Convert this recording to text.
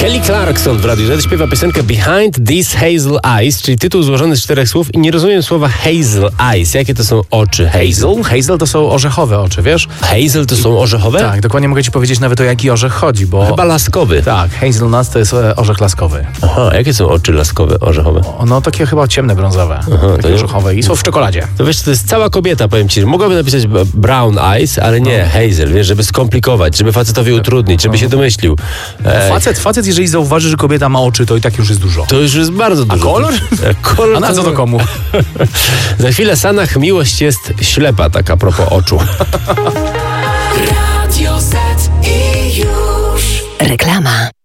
Kelly Clarkson w Radiu Z śpiewa piosenkę Behind These Hazel Eyes, czyli tytuł złożony z 4 słów i nie rozumiem słowa hazel eyes. Jakie to są oczy? Hazel? Hazel to są orzechowe oczy, wiesz? Hazel to są orzechowe? Tak, dokładnie mogę ci powiedzieć nawet o jaki orzech chodzi, bo... Chyba laskowy. Tak, hazelnut to jest orzech laskowy. Aha, jakie są oczy laskowe, orzechowe? No takie chyba ciemne, brązowe. Takie orzechowe i są w czekoladzie. To wiesz, to jest cała kobieta, powiem ci. Mogłaby napisać brown eyes, ale nie, hazel, wiesz, żeby skomplikować, żeby facetowi utrudnić, żeby się domyślił. Facet, jeżeli zauważy, że kobieta ma oczy, to i tak już jest dużo. To już jest bardzo dużo. A kolor? Kolor A na co to komu? Za chwilę Sanach miłość jest ślepa, tak a propos oczu. Radio Z i już. Reklama.